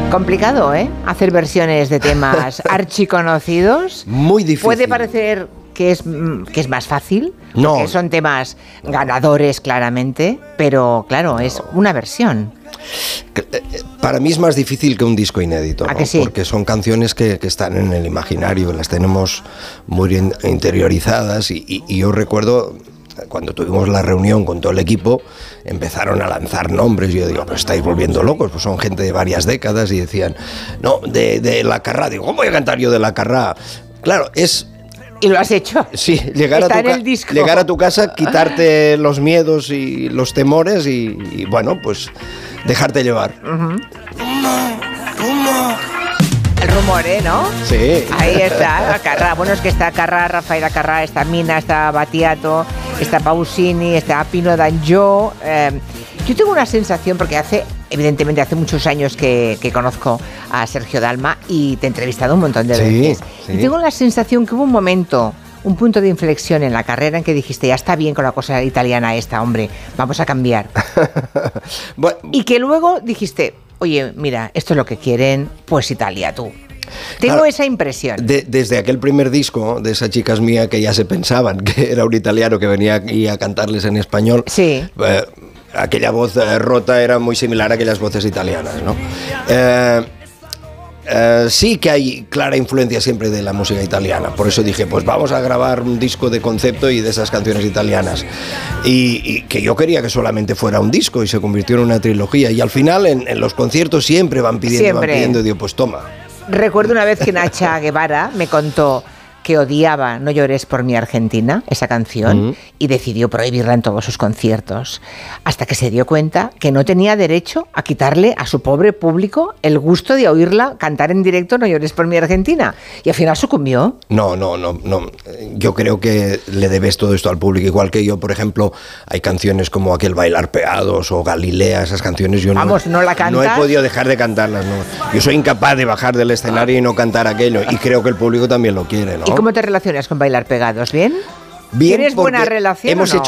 Complicado, ¿eh? Hacer versiones de temas archiconocidos. Muy difícil. Puede parecer que es más fácil, no, porque son temas ganadores claramente, pero claro, es una versión. Para mí es más difícil que un disco inédito, ¿no? ¿A que sí? Porque son canciones que están en el imaginario, las tenemos muy interiorizadas y yo recuerdo cuando tuvimos la reunión con todo el equipo, empezaron a lanzar nombres y yo digo, pues estáis volviendo locos, pues son gente de varias décadas y decían, no, de La Carrà. Digo, ¿cómo voy a cantar yo de La Carrà? Claro, es... ¿Y lo has hecho? Sí, llegar a tu casa, quitarte los miedos y los temores y bueno, pues dejarte llevar. Uh-huh. El rumor, ¿no? Sí. Ahí está, la Carrà. Bueno, es que está Carrà, Rafael Carrà, está Mina, está Battiato, está Pausini, está Pino Danjó. Yo tengo una sensación, porque evidentemente hace muchos años que conozco a Sergio Dalma y te he entrevistado un montón de veces. Sí. Y tengo la sensación que hubo un momento, un punto de inflexión en la carrera en que dijiste, ya está bien con la cosa italiana esta, hombre, vamos a cambiar. Bueno, y que luego dijiste, oye, mira, esto es lo que quieren, pues Italia, tú. Tengo esa impresión. Desde aquel primer disco de Esa chica es mía, que ya se pensaban que era un italiano que venía aquí a cantarles en español. Sí. Aquella voz rota era muy similar a aquellas voces italianas, ¿no? Sí que hay clara influencia siempre de la música italiana, por eso dije, pues vamos a grabar un disco de concepto y de esas canciones italianas, y que yo quería que solamente fuera un disco y se convirtió en una trilogía, y al final en los conciertos siempre van pidiendo, y digo, pues toma. Recuerdo una vez que Nacha Guevara me contó que odiaba No llores por mi Argentina, esa canción, y decidió prohibirla en todos sus conciertos, hasta que se dio cuenta que no tenía derecho a quitarle a su pobre público el gusto de oírla cantar en directo No llores por mi Argentina, y al final sucumbió. No, yo creo que le debes todo esto al público, igual que yo, por ejemplo, hay canciones como aquel Bailar Pegados o Galilea, esas canciones yo no he podido dejar de cantarlas, no. Yo soy incapaz de bajar del escenario y no cantar aquello, y creo que el público también lo quiere, ¿no? ¿Y cómo te relacionas con Bailar Pegados? ¿Bien? Bien. ¿Tienes buena relación? Hemos hecho